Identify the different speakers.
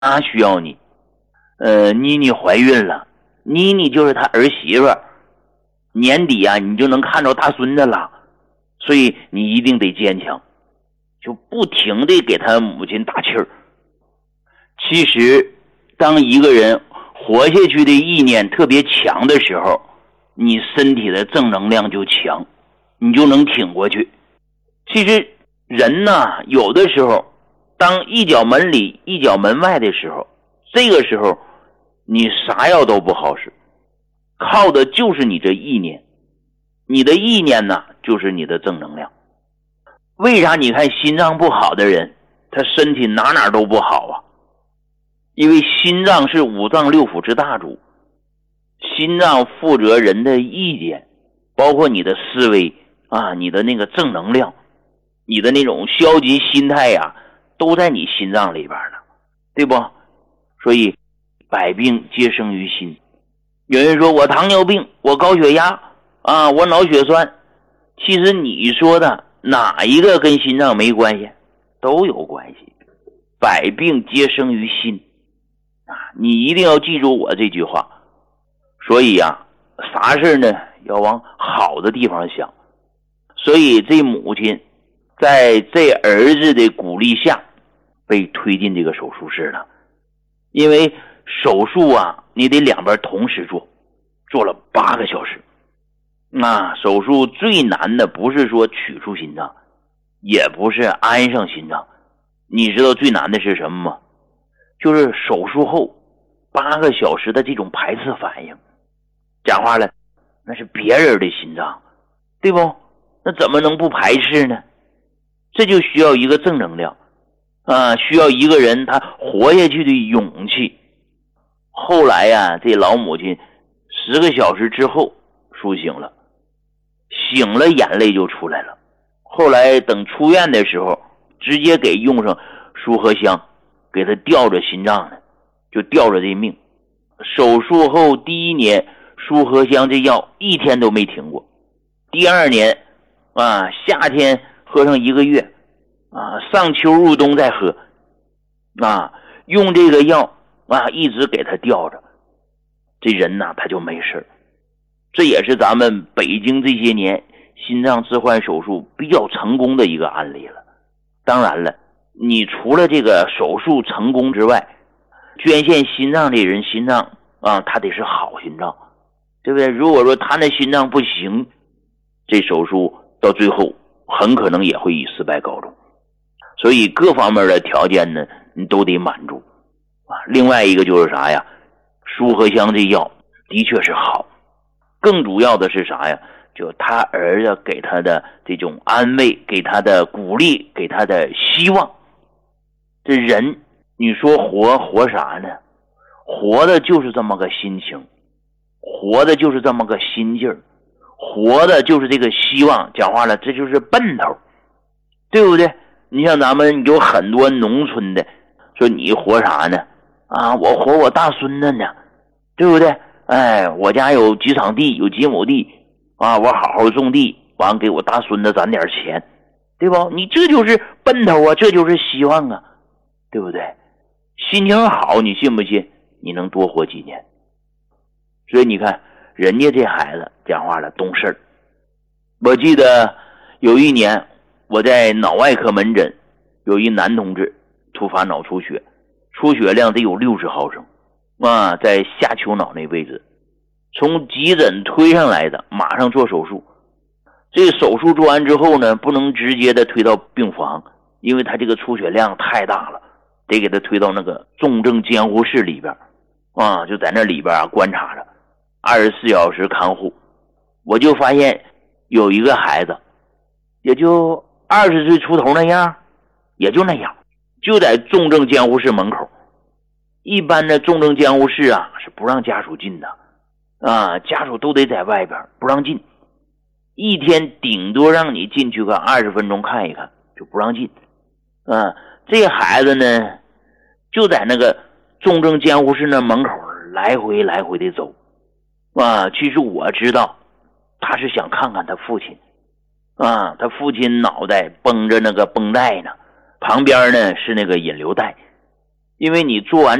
Speaker 1: 需要你。妮妮怀孕了，妮妮就是他儿媳妇，年底啊你就能看着大孙子了，所以你一定得坚强。就不停地给他母亲打气儿。其实当一个人活下去的意念特别强的时候，你身体的正能量就强，你就能挺过去。其实人呢，有的时候当一脚门里一脚门外的时候，这个时候你啥药都不好使，靠的就是你这意念。你的意念呢，就是你的正能量。为啥你看心脏不好的人，他身体哪都不好啊？因为心脏是五脏六腑之大主，心脏负责人的意见，包括你的思维啊，你的那个正能量，你的那种消极心态呀，都在你心脏里边呢，对不？所以百病皆生于心。有人说我糖尿病，我高血压啊，我脑血栓，其实你说的哪一个跟心脏没关系？都有关系。百病皆生于心啊，你一定要记住我这句话。所以啊，啥事呢要往好的地方想。所以这母亲在这儿子的鼓励下被推进这个手术室了。因为手术啊，你得两边同时做，做了8个小时。那手术最难的不是说取出心脏，也不是安上心脏，你知道最难的是什么吗？就是手术后8个小时的这种排斥反应。讲话了，那是别人的心脏，对不？那怎么能不排斥呢？这就需要一个正能量啊，需要一个人他活下去的勇气。后来呀，这老母亲10个小时之后苏醒了，醒了眼泪就出来了。后来等出院的时候，直接给用上舒合香，给他吊着心脏呢，就吊着这命。手术后第1年，舒合香这药1天都没停过。第2年啊，夏天喝上1个月啊，上秋入冬再喝啊，用这个药啊，一直给他吊着，这人呐他就没事。这也是咱们北京这些年心脏置换手术比较成功的一个案例了。当然了，你除了这个手术成功之外，捐献心脏的人心脏啊，他得是好心脏，对不对？如果说他那心脏不行，这手术到最后很可能也会以失败告终。所以各方面的条件呢，你都得满足啊。另外一个就是啥呀？舒合香这药的确是好，更主要的是啥呀？就他儿子给他的这种安慰，给他的鼓励，给他的希望。这人你说活啥呢？活的就是这么个心情，活的就是这么个心劲儿，活的就是这个希望。讲话了，这就是奔头，对不对？你像咱们有很多农村的说你活啥呢？啊，我活我大孙子呢，对不对？哎，我家有几场地，有几亩地啊，我好好种地，完给我大孙子攒点钱，对不？你这就是奔头啊，这就是希望啊，对不对？心情好，你信不信你能多活几年？所以你看人家这孩子讲话了懂事儿。我记得有一年我在脑外科门诊，有一男同志突发脑出血，出血量得有60毫升啊，在下丘脑那位置，从急诊推上来的，马上做手术。这个手术做完之后呢，不能直接的推到病房，因为他这个出血量太大了，得给他推到那个重症监护室里边啊，就在那里边观察着，24小时看护。我就发现有一个孩子也就20岁出头那样，也就那样，就在重症监护室门口。一般的重症监护室啊是不让家属进的啊，家属都得在外边不让进，一天顶多让你进去个20分钟看一看，就不让进。这孩子呢就在那个重症监护室那门口来回的走啊。其实我知道他是想看看他父亲啊，他父亲脑袋绷着那个绷带呢，旁边呢是那个引流带， 因为你做完